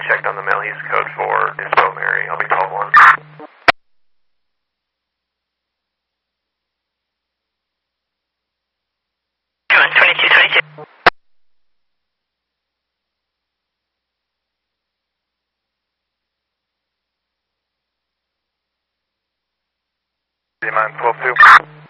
checked on the mail. He's code 4, Ispo Mary. I'll be 12-1. Come on, 2222. Do you mind 12-2?